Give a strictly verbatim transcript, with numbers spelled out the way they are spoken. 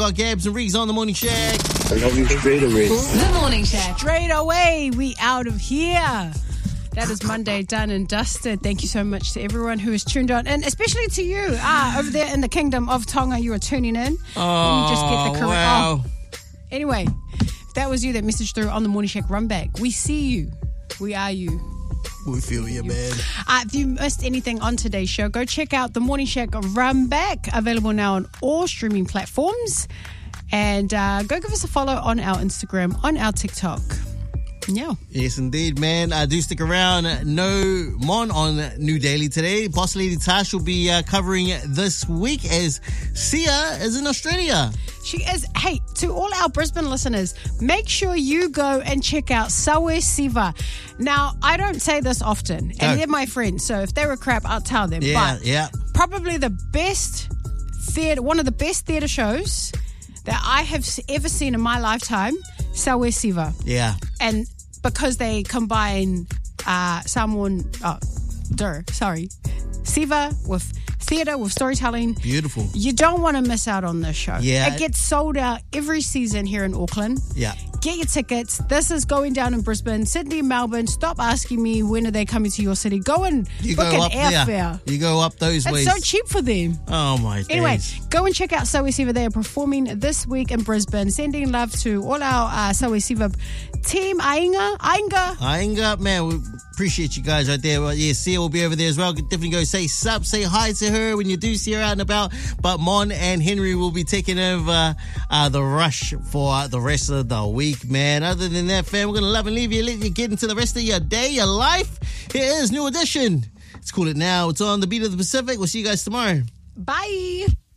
Got Gabs and Riggs on the Morning Shack. I love you straight away. The Morning Shack. Straight away, we out of here. That is Monday done and dusted. Thank you so much to everyone who has tuned on, and especially to you ah, over there in the kingdom of Tonga. You are tuning in. Oh, you just get the correct. wow. Oh. Anyway, if that was you that messaged through on the Morning Shack Run Back, we see you. We are you. We feel you, man. Uh, if you missed anything on today's show, go check out the Morning Shack Run Back, available now on all streaming platforms. And uh, go give us a follow on our Instagram, on our TikTok. Yeah. Yes, indeed, man. Uh, do stick around. No Mon on New Daily today. Boss Lady Tash will be uh, covering this week as Sia is in Australia. She is. Hey, to all our Brisbane listeners, make sure you go and check out Sawe Siva. Now, I don't say this often, and No. they're my friends, so if they were crap, I'll tell them. Yeah, but yeah. probably the best theatre, one of the best theatre shows that I have ever seen in my lifetime, Sawe Siva. Yeah. And because they combine uh, Samoan, oh, dur, sorry, Siva with theatre, with storytelling. Beautiful. You don't want to miss out on this show. Yeah. It gets sold out every season here in Auckland. Yeah. Get your tickets. This is going down in Brisbane, Sydney, Melbourne. Stop asking me when are they coming to your city. Go and You book go an up airfare. there. You go up those It's ways. so cheap for them. Oh, my Anyway, days. go and check out Sawe Siva. They are performing this week in Brisbane. Sending love to all our uh, Sawe Siva team. Ainga, Ainga. Ainga, man, we appreciate you guys right there. Well, yeah, Sia will be over there as well. Definitely go say sup, say hi to her when you do see her out and about. But Mon and Henry will be taking over uh, the rush for the rest of the week, man. Other than that, fam, we're going to love and leave you, let you get into the rest of your day, your life. Here is New Edition. Let's call it now. It's on the Beat of the Pacific. We'll see you guys tomorrow. Bye.